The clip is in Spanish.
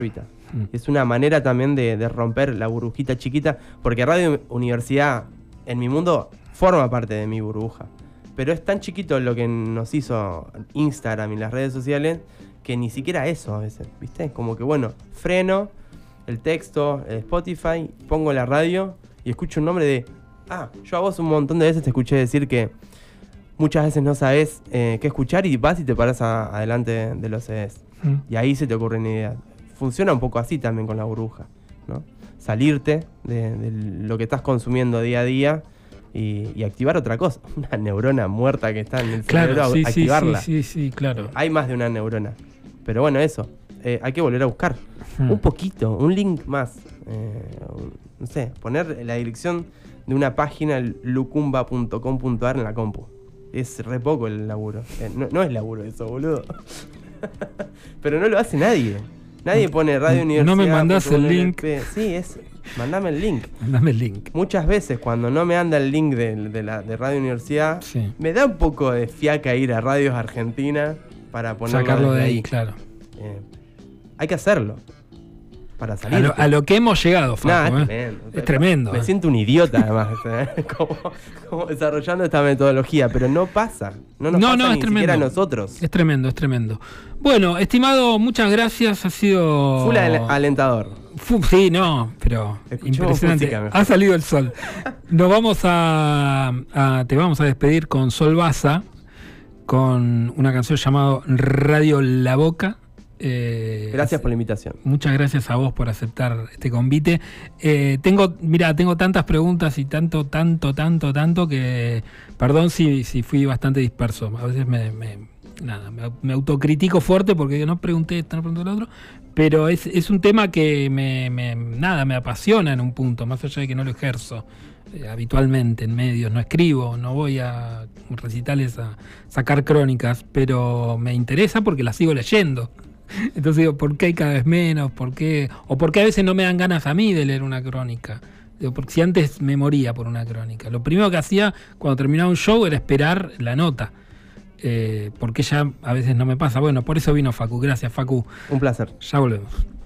Es una manera también de romper la burbujita chiquita, porque Radio Universidad, en mi mundo, forma parte de mi burbuja. Pero es tan chiquito lo que nos hizo Instagram y las redes sociales que ni siquiera eso a veces, ¿viste? Como que bueno, freno el texto, el Spotify, pongo la radio y escucho un nombre de... yo a vos un montón de veces te escuché decir que muchas veces no sabés qué escuchar y vas y te paras adelante de los CDs. Y ahí se te ocurren ideas. Funciona un poco así también con la burbuja, ¿no? Salirte de lo que estás consumiendo día a día y activar otra cosa. Una neurona muerta que está en el cerebro, activarla. Sí, claro. Hay más de una neurona. Pero bueno, eso. Hay que volver a buscar. Un poquito, un link más. No sé, poner la dirección de una página, lucumba.com.ar en la compu. Es re poco el laburo. No es laburo eso, boludo. Pero no lo hace nadie. Nadie pone Radio Universidad. No me mandás el link. Sí, mandame el link. Mandame el link. Muchas veces cuando no me anda el link de Radio Universidad, me da un poco de fiaca ir a Radios Argentina para sacarlo de ahí, claro. Hay que hacerlo para salir. A lo que hemos llegado, Facu, es tremendo. Me siento un idiota además, como desarrollando esta metodología, pero no pasa. No nos pasa ni siquiera a nosotros. Es tremendo. Bueno, estimado, muchas gracias. Ha sido... Full alentador. Sí, no, pero impresionante. Música, ha salido el sol. Nos vamos te vamos a despedir con Sol Baza, con una canción llamada Radio La Boca. Gracias por la invitación. Muchas gracias a vos por aceptar este convite. Tengo tantas preguntas y tanto que perdón si fui bastante disperso. A veces me autocritico fuerte porque no pregunté esto, no pregunté lo otro, pero es un tema que me apasiona en un punto, más allá de que no lo ejerzo habitualmente en medios, no escribo, no voy a recitales a sacar crónicas, pero me interesa porque las sigo leyendo. Entonces digo, ¿por qué hay cada vez menos? ¿Por qué? O ¿por qué a veces no me dan ganas a mí de leer una crónica? Digo, porque si antes me moría por una crónica. Lo primero que hacía cuando terminaba un show era esperar la nota. Porque ya a veces no me pasa. Bueno, por eso vino Facu. Gracias, Facu. Un placer. Ya volvemos.